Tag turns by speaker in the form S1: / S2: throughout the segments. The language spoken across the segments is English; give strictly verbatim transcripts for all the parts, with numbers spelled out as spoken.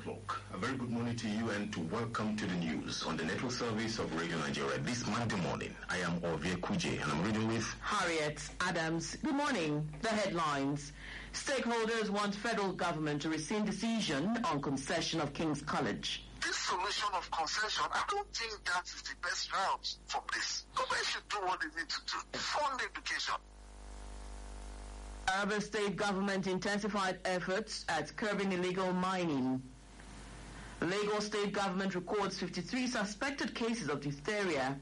S1: Facebook. A very good morning to you and to welcome to the news on the network service of Radio Nigeria. This Monday morning, I am Ovie Kuje and I'm reading with
S2: Harriet Adams. Good morning. The headlines. Stakeholders want federal government to rescind decision on concession of King's College.
S3: This solution of concession, I don't think that is the best route for this. Government should do what they need to do. Fund education.
S2: Taraba State government intensified efforts at curbing illegal mining. Lagos State government records fifty-three suspected cases of diphtheria.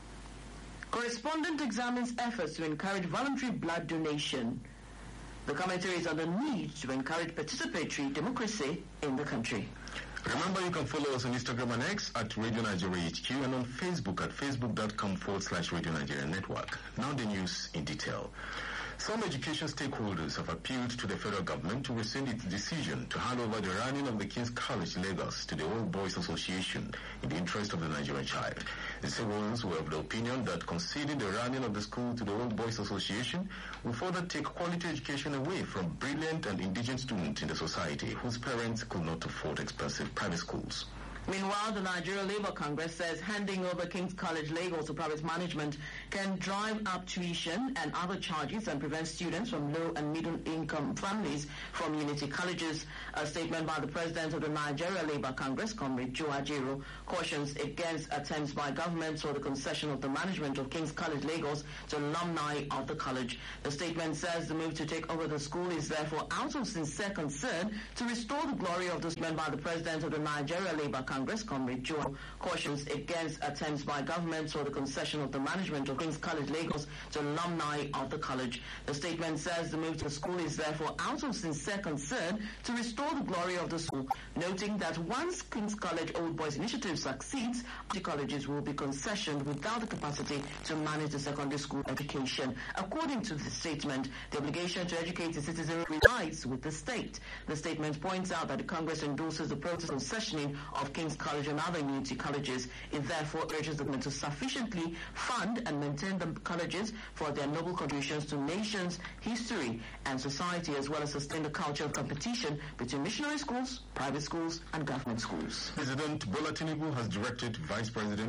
S2: Correspondent examines efforts to encourage voluntary blood donation. The commentary is on the need to encourage participatory democracy in the country.
S1: Remember, you can follow us on Instagram and X at Radio Nigeria H Q and on Facebook at facebook.com forward slash Radio Nigeria Network. Now the news in detail. Some education stakeholders have appealed to the federal government to rescind its decision to hand over the running of the King's College Lagos to the Old Boys Association in the interest of the Nigerian child. The civilians were of the opinion that conceding the running of the school to the Old Boys Association will further take quality education away from brilliant and indigent students in the society whose parents could not afford expensive private schools.
S2: Meanwhile, the Nigeria Labour Congress says handing over King's College Lagos to private management can drive up tuition and other charges and prevent students from low and middle income families from unity colleges. A statement by the president of the Nigeria Labour Congress, Comrade Joe Ajero, cautions against attempts by governments for the concession of the management of King's College Lagos to alumni of the college. The statement says the move to take over the school is therefore out of sincere concern to restore the glory of the statement by the president of the Nigeria Labour Congress. Congress, Comrade Joe, cautions against attempts by governments for the concession of the management of King's College Lagos to alumni of the college. The statement says the move to the school is therefore out of sincere concern to restore the glory of the school, noting that once King's College Old Boys Initiative succeeds, the colleges will be concessioned without the capacity to manage the secondary school education. According to the statement, the obligation to educate the citizenry resides with the state. The statement points out that the Congress endorses the process of concessioning of King's College and other unity colleges. It therefore urges the government to sufficiently fund and maintain the colleges for their noble contributions to nations, history, and society, as well as sustain the culture of competition between missionary schools, private schools, and government schools.
S1: President Bola Tinubu has directed Vice President